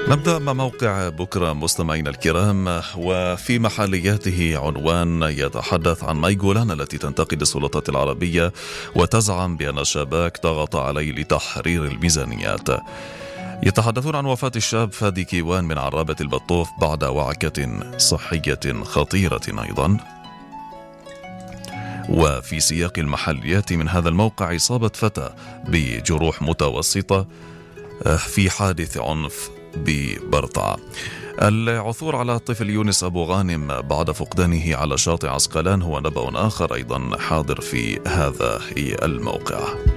نبدأ مع موقع بكرة مستمعينا الكرام، وفي محلياته عنوان يتحدث عن مي جولان التي تنتقد السلطات العربية وتزعم بأن الشباك ضغط عليه لتحرير الميزانيات. يتحدثون عن وفاة الشاب فادي كيوان من عرابة البطوف بعد وعكة صحية خطيرة أيضا. وفي سياق المحليات من هذا الموقع، إصابة فتى بجروح متوسطة في حادث عنف ببرطع. العثور على الطفل يونس أبو غانم بعد فقدانه على شاطئ عسقلان هو نبأ آخر أيضا حاضر في هذا الموقع.